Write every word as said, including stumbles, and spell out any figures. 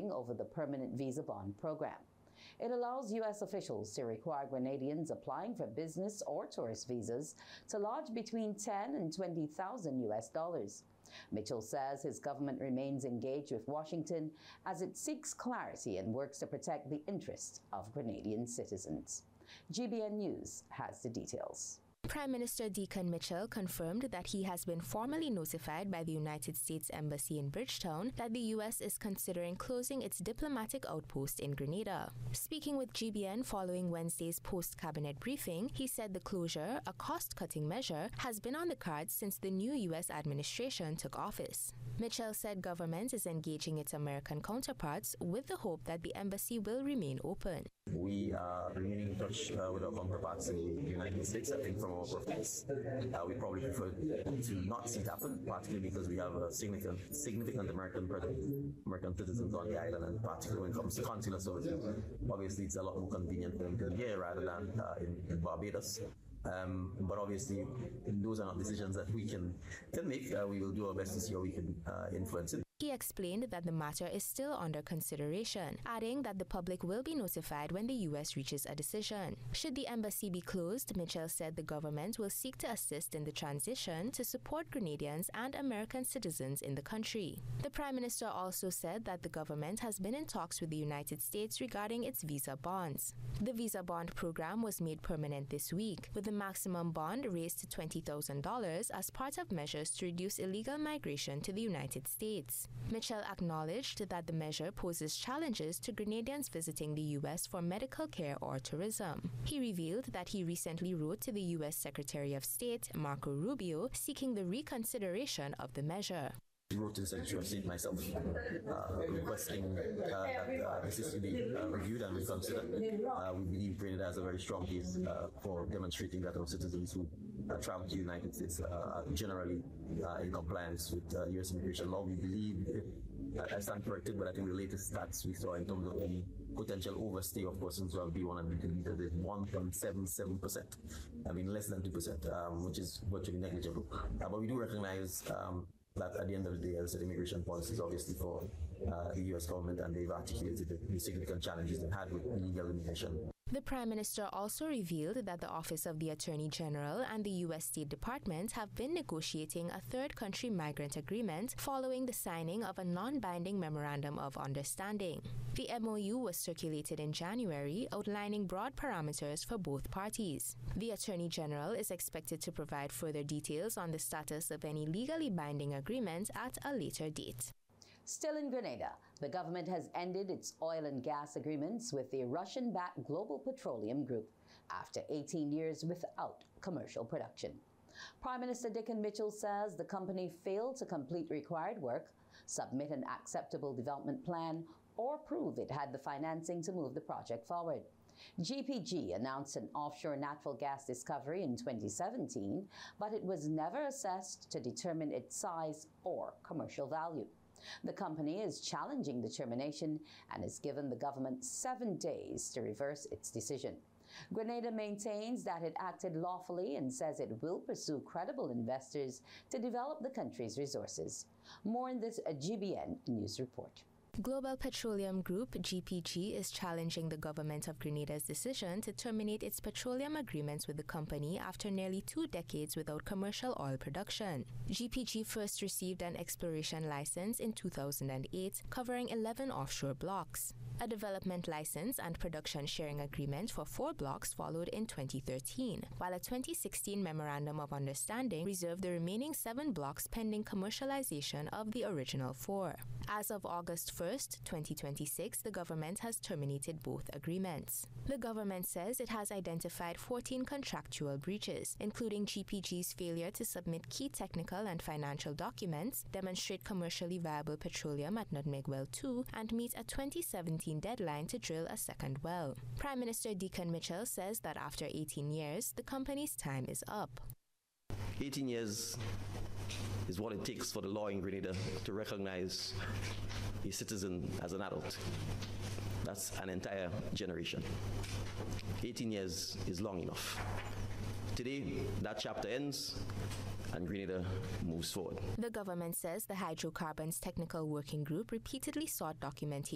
hearing over the permanent visa bond program. It allows U S officials to require Grenadians applying for business or tourist visas to lodge between ten and twenty thousand U S dollars. Mitchell says his government remains engaged with Washington as it seeks clarity and works to protect the interests of Grenadian citizens. G B N News has the details. Prime Minister Deacon Mitchell confirmed that he has been formally notified by the United States Embassy in Bridgetown that the U S is considering closing its diplomatic outpost in Grenada. Speaking with G B N following Wednesday's post-cabinet briefing, he said the closure, a cost-cutting measure, has been on the cards since the new U S administration took office. Mitchell said government is engaging its American counterparts with the hope that the embassy will remain open. We are remaining in touch uh, with our counterparts in the United States. I think from our profiles, uh, we probably prefer to not see it happen, particularly because we have a significant, significant American presence, American citizens on the island, and particularly when it comes to consular services. Obviously, it's a lot more convenient for them to be here rather than uh, in, in Barbados. Um, but obviously, those are not decisions that we can, can make. Uh, we will do our best to see how we can uh, influence it. He explained that the matter is still under consideration, adding that the public will be notified when the U S reaches a decision. Should the embassy be closed, Mitchell said the government will seek to assist in the transition to support Grenadians and American citizens in the country. The Prime Minister also said that the government has been in talks with the United States regarding its visa bonds. The visa bond program was made permanent this week, with the maximum bond raised to twenty thousand dollars as part of measures to reduce illegal migration to the United States. Mitchell acknowledged that the measure poses challenges to Grenadians visiting the U S for medical care or tourism. He revealed that he recently wrote to the U S Secretary of State, Marco Rubio, seeking the reconsideration of the measure. I wrote to the Secretary of State myself, uh, requesting uh, that uh, this is to be uh, reviewed and reconsidered. Uh, we believe Grenada has a very strong case uh, for demonstrating that our citizens who uh, travel to the United States uh, are generally uh, in compliance with uh, U S immigration law. We believe, uh, I stand corrected, but I think the latest stats we saw in terms of the potential overstay of persons who have B one and B two visas is one point seven seven percent. I mean, less than two percent, um, which is virtually negligible. Uh, but we do recognize um, that at the end of the day, as I said, immigration policy is obviously for uh, the U S government, and they've articulated the significant challenges they've had with illegal immigration. The Prime Minister also revealed that the Office of the Attorney General and the U S State Department have been negotiating a third country migrant agreement following the signing of a non-binding Memorandum of Understanding. The M O U was circulated in January, outlining broad parameters for both parties. The Attorney General is expected to provide further details on the status of any legally binding agreement at a later date. Still in Grenada, the government has ended its oil and gas agreements with the Russian-backed Global Petroleum Group after eighteen years without commercial production. Prime Minister Deacon Mitchell says the company failed to complete required work, submit an acceptable development plan, or prove it had the financing to move the project forward. G P G announced an offshore natural gas discovery in twenty seventeen, but it was never assessed to determine its size or commercial value. The company is challenging the termination and has given the government seven days to reverse its decision. Grenada maintains that it acted lawfully and says it will pursue credible investors to develop the country's resources. More in this G B N News report. Global Petroleum Group, G P G, is challenging the government of Grenada's decision to terminate its petroleum agreements with the company after nearly two decades without commercial oil production. G P G first received an exploration license in two thousand eight, covering eleven offshore blocks. A development license and production sharing agreement for four blocks followed in twenty thirteen, while a twenty sixteen Memorandum of Understanding reserved the remaining seven blocks pending commercialization of the original four. As of August first, twenty twenty-six, the government has terminated both agreements. The government says it has identified fourteen contractual breaches, including G P G's failure to submit key technical and financial documents, demonstrate commercially viable petroleum at Nutmeg Well two, and meet a twenty seventeen deadline to drill a second well. Prime Minister Deacon Mitchell says that after eighteen years, the company's time is up. eighteen years is what it takes for the law in Grenada to recognize a citizen as an adult. That's an entire generation. eighteen years is long enough. Today, that chapter ends and Grenada moves forward. The government says the Hydrocarbons Technical Working Group repeatedly sought documentation